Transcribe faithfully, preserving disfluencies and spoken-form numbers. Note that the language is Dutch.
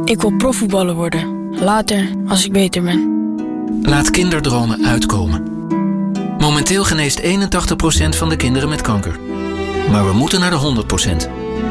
Ik wil profvoetballer worden. Later, als ik beter ben. Laat kinderdromen uitkomen. Momenteel geneest eenentachtig procent van de kinderen met kanker. Maar we moeten naar de honderd procent.